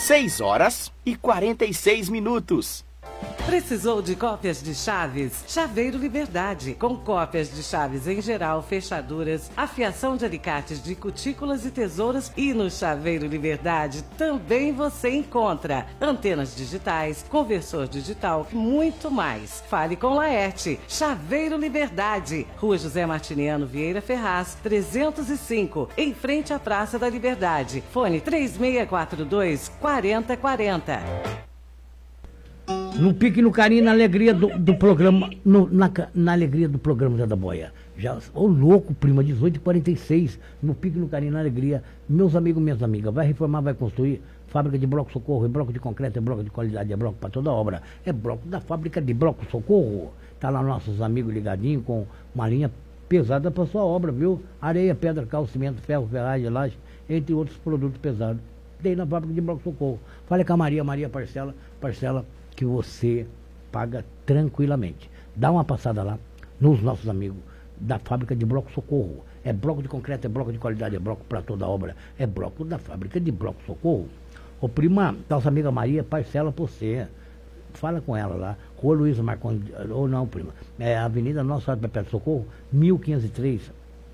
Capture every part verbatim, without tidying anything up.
seis horas e quarenta e seis minutos. Precisou de cópias de chaves? Chaveiro Liberdade, com cópias de chaves em geral, fechaduras, afiação de alicates de cutículas e tesouras. E no Chaveiro Liberdade também você encontra antenas digitais, conversor digital, muito mais. Fale com Laerte. Chaveiro Liberdade, Rua José Martiniano Vieira Ferraz, trezentos e cinco, em frente à Praça da Liberdade. Fone três seis quatro dois, quatro zero quatro zero. No pique, no carinho, na alegria do, do programa, no, na, na alegria do programa Zé da Boia. Já, ô louco, prima, dezoito e quarenta e seis, no pique, no carinho, na alegria. Meus amigos, minhas amigas, vai reformar, vai construir. Fábrica de bloco Socorro, é bloco de concreto, é bloco de qualidade, é bloco para toda obra. É bloco da fábrica de bloco Socorro. Tá lá nossos amigos ligadinhos com uma linha pesada para sua obra, viu? Areia, pedra, cal, cimento, ferro, ferragem, laje, entre outros produtos pesados. Tem na fábrica de bloco Socorro. Fale com a Maria, Maria parcela, parcela que você paga tranquilamente. Dá uma passada lá nos nossos amigos da fábrica de bloco Socorro. É bloco de concreto, é bloco de qualidade, é bloco para toda obra. É bloco da fábrica de bloco Socorro. Ô prima, nossa amiga Maria, parcela por você. Fala com ela lá. Rua Luiz Marconi, ou não, prima. É Avenida Nossa Senhora Perpétua Socorro, mil quinhentos e três,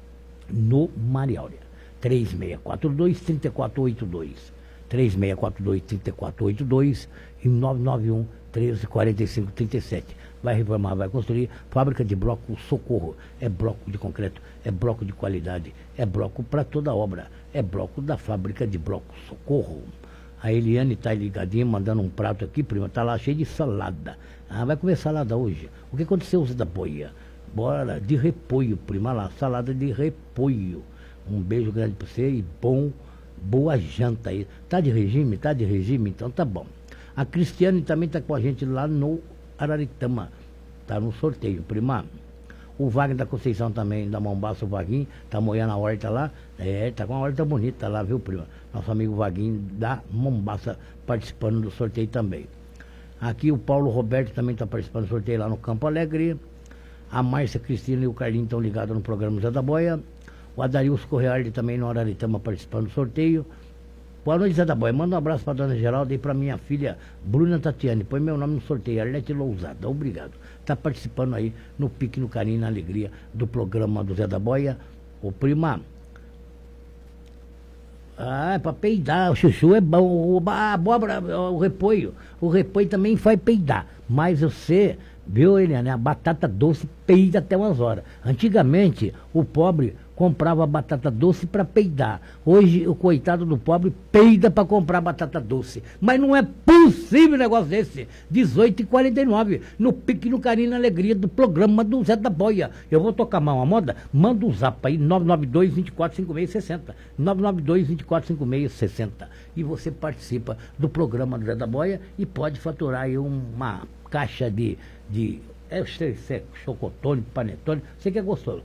no Mariáurea. três seis quatro dois, três quatro oito dois. três seis quatro dois, três quatro oito dois e nove nove um, treze, quarenta e cinco, trinta e sete. Vai reformar, vai construir. Fábrica de bloco Socorro. É bloco de concreto, é bloco de qualidade, é bloco para toda obra. É bloco da fábrica de bloco Socorro. A Eliane está ligadinha, mandando um prato aqui, prima. Está lá cheio de salada. Ah, vai comer salada hoje. O que aconteceu, Zé da Boia? Bora, de repolho, prima, lá. Salada de repolho. Um beijo grande para você e bom, boa janta aí. Tá de regime? Tá de regime? Então tá bom. A Cristiane também está com a gente lá no Araritama. Está no sorteio, prima. O Wagner da Conceição também, da Mombaça, o Vaguinho, está moendo a horta lá. É, está com uma horta bonita lá, viu, prima? Nosso amigo Vaguinho da Mombaça participando do sorteio também. Aqui o Paulo Roberto também está participando do sorteio lá no Campo Alegre. A Márcia Cristina e o Carlinho estão ligados no programa Zé da Boia. O Adarilson Correale também no Araritama participando do sorteio. Boa noite, Zé da Boia. Manda um abraço para dona Geralda e para minha filha Bruna Tatiane. Põe meu nome no sorteio, Arlete Lousada. Obrigado. Está participando aí no pique, no carinho, na alegria do programa do Zé da Boia. Ô prima. Ah, é para peidar. O chuchu é bom. O, a abóbora, o repolho. O repolho também faz peidar. Mas você, viu, Eliane? A batata doce peida até umas horas. Antigamente, o pobre comprava batata doce para peidar. Hoje, o coitado do pobre peida para comprar batata doce. Mas não é possível um negócio desse. dezoito e quarenta e nove, no pique, no carinho, na alegria do programa do Zé da Boia. Eu vou tocar mal uma moda? Manda um zap aí, nove nove dois, vinte e quatro, cinquenta e seis, sessenta. nove nove dois, vinte e quatro, cinquenta e seis, sessenta. E você participa do programa do Zé da Boia e pode faturar aí uma caixa de... de é, sei, sei, chocotone, panetone, sei que é gostoso.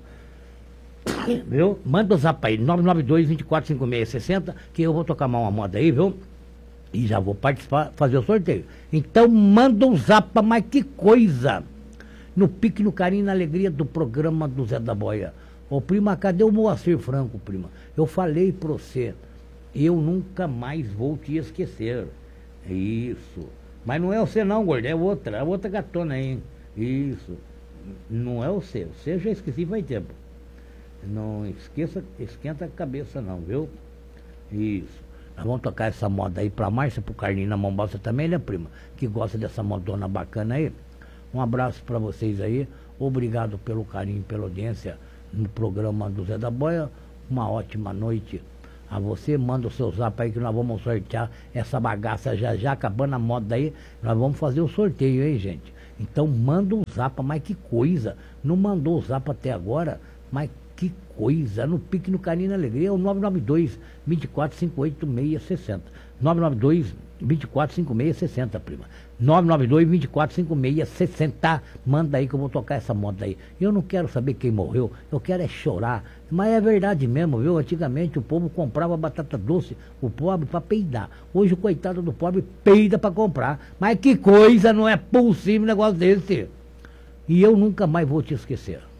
Viu? Manda o zap aí, nove nove dois, vinte e quatro, cinquenta e seis, sessenta, que eu vou tocar mal uma moda aí, viu? E já vou participar, fazer o sorteio. Então manda um zap, mas que coisa! No pique, no carinho, na alegria do programa do Zé da Boia. Ô prima, cadê o Moacir Franco, prima? Eu falei pra você, eu nunca mais vou te esquecer. Isso. Mas não é você não, gordo, é outra, é outra gatona aí. Isso. Não é você, você eu já esqueci faz tempo. Não esqueça, esquenta a cabeça não, viu? Isso. Nós vamos tocar essa moda aí pra Márcia, pro Carlinho na Mombaça também, né, prima? Que gosta dessa modona bacana aí. Um abraço pra vocês aí. Obrigado pelo carinho, pela audiência no programa do Zé da Boia. Uma ótima noite a você. Manda o seu zap aí que nós vamos sortear essa bagaça já já, acabando a moda aí. Nós vamos fazer o sorteio, hein, gente? Então manda um zap, mas que coisa. Não mandou o zap até agora, mas que coisa, no pique, no carinho, na alegria, é o nove nove dois, vinte e quatro, cinquenta e oito, seiscentos e sessenta. nove nove dois, vinte e quatro, cinquenta e seis, sessenta, prima. nove nove dois, vinte e quatro, cinquenta e seis, sessenta. Manda aí que eu vou tocar essa moda aí. Eu não quero saber quem morreu, eu quero é chorar. Mas é verdade mesmo, viu? Antigamente o povo comprava batata doce, o pobre, para peidar. Hoje o coitado do pobre peida para comprar. Mas que coisa, não é possível um negócio desse. E eu nunca mais vou te esquecer.